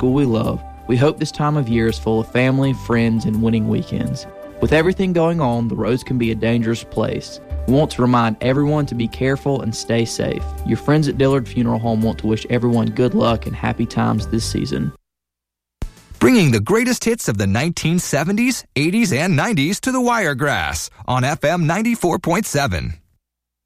school we love, we hope this time of year is full of family, friends, and winning weekends. With everything going on, the roads can be a dangerous place. We want to remind everyone to be careful and stay safe. Your friends at Dillard Funeral Home want to wish everyone good luck and happy times this season. Bringing the greatest hits of the 1970s, 80s, and 90s to the Wiregrass on FM 94.7.